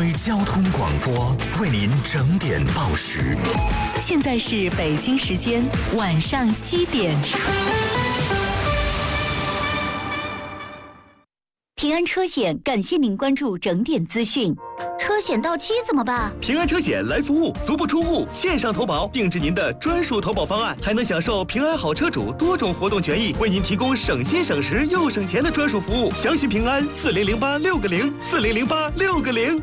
徽交通广播为您整点报时。 现在是北京时间晚上7点。平安车险感谢您关注整点资讯。车险到期怎么办？ 平安车险来服务，足不出户，线上投保，定制您的专属投保方案，还能享受平安好车主多种活动权益，为您提供省心省时又省钱的专属服务。详询平安4008-6个0，4008-6个0。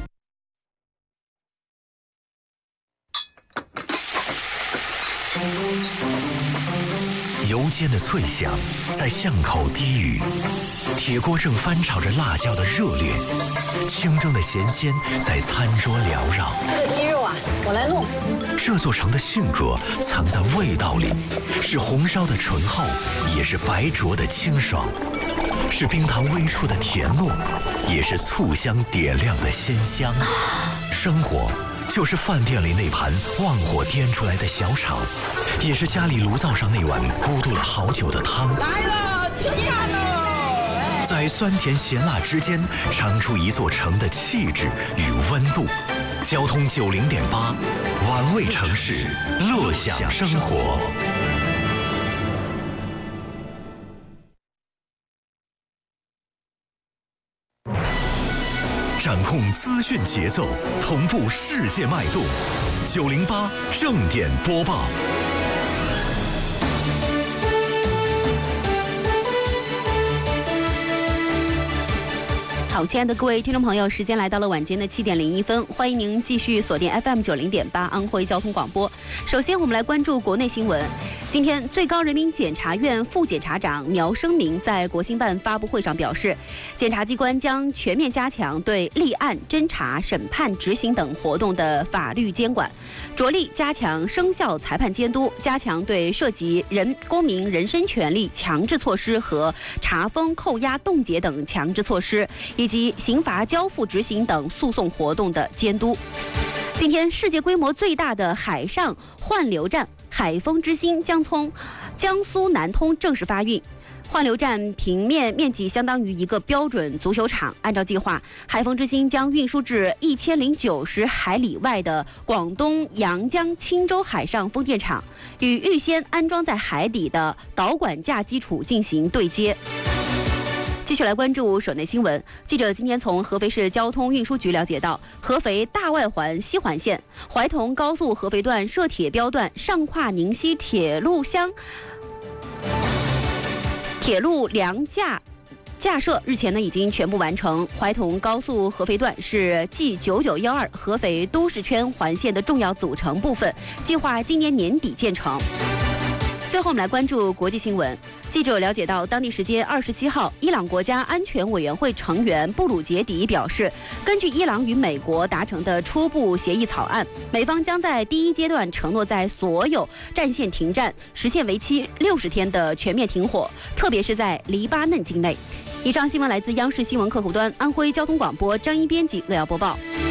油煎的脆响在巷口低语，铁锅正翻炒着辣椒的热烈，清蒸的咸鲜在餐桌缭绕。 这个鸡肉啊，我来弄。 这座城的性格藏在味道里，是红烧的醇厚，也是白灼的清爽，是冰糖微出的甜糯，也是醋香点亮的鲜香。生活就是饭店里那盘旺火颠出来的小炒，也是家里炉灶上那碗咕嘟了好久的汤。 来了，吃饭喽！ 在酸甜咸辣之间，尝出一座城的气质与温度。交通90.8，玩味城市，乐享生活。掌控资讯节奏，同步世界脉动。908正点播报。 好，亲爱的各位听众朋友，时间来到了晚间的7点01分，欢迎您继续锁定 FM 90.8安徽交通广播。首先，我们来关注国内新闻。今天，最高人民检察院副检察长苗生明在国新办发布会上表示，检察机关将全面加强对立案、侦查、审判、执行等活动的法律监管，着力加强生效裁判监督，加强对涉及公民人身权利强制措施和查封、扣押、冻结等强制措施，以及刑罚交付执行等诉讼活动的监督。今天，世界规模最大的海上换流站海风之星将从江苏南通正式发运。换流站平面面积相当于一个标准足球场。按照计划，海风之星将运输至1090海里外的广东阳江青州海上风电场，与预先安装在海底的导管架基础进行对接。继续来关注省内新闻。记者今天从合肥市交通运输局了解到，合肥大外环西环线怀同高速合肥段涉铁标段上跨宁西铁路梁架设日前已经全部完成。怀同高速合肥段是 G9912 合肥都市圈环线的重要组成部分，计划今年年底建成。最后我们来关注国际新闻。记者了解到，当地时间27号，伊朗国家安全委员会成员布鲁杰迪表示，根据伊朗与美国达成的初步协议草案，美方将在第一阶段承诺在所有战线停战，实现为期60天的全面停火，特别是在黎巴嫩境内。以上新闻来自央视新闻客户端安徽交通广播张一编辑乐瑶播报。